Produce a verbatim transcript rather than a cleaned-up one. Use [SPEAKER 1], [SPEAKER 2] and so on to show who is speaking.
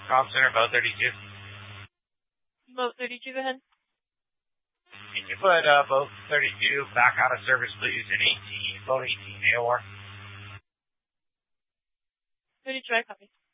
[SPEAKER 1] Comm Center, Boat thirty-two.
[SPEAKER 2] Boat thirty-two, go ahead.
[SPEAKER 1] Can you put uh, Boat thirty-two back out of service, please, in eighteen, Boat eighteen, A O R?
[SPEAKER 2] thirty-two, I copy.